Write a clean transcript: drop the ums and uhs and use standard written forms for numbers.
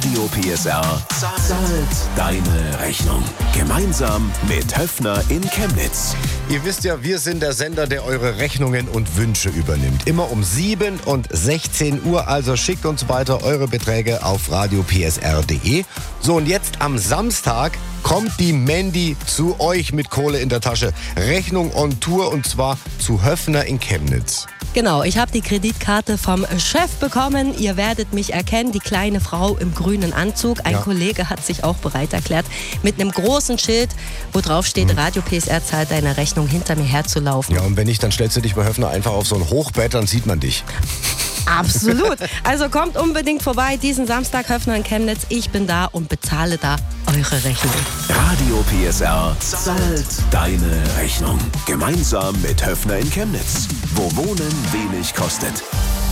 Radio PSR zahlt deine Rechnung. Gemeinsam mit Höffner in Chemnitz. Ihr wisst ja, wir sind der Sender, der eure Rechnungen und Wünsche übernimmt. Immer um 7 und 16 Uhr, also schickt uns weiter eure Beträge auf radiopsr.de. So, und jetzt am Samstag kommt die Mandy zu euch mit Kohle in der Tasche. Rechnung on Tour, und zwar zu Höffner in Chemnitz. Genau, ich habe die Kreditkarte vom Chef bekommen. Ihr werdet mich erkennen, die kleine Frau im grünen Anzug. Ein Kollege hat sich auch bereit erklärt, mit einem großen Schild, wo drauf steht, Radio PSR zahlt deine Rechnung, hinter mir herzulaufen. Ja, und wenn nicht, dann stellst du dich bei Höffner einfach auf so ein Hochbett, dann sieht man dich. Absolut. Also kommt unbedingt vorbei, diesen Samstag Höffner in Chemnitz. Ich bin da und bezahle da eure Rechnung. Radio PSR zahlt deine Rechnung. Gemeinsam mit Höffner in Chemnitz, wo Wohnen wenig kostet.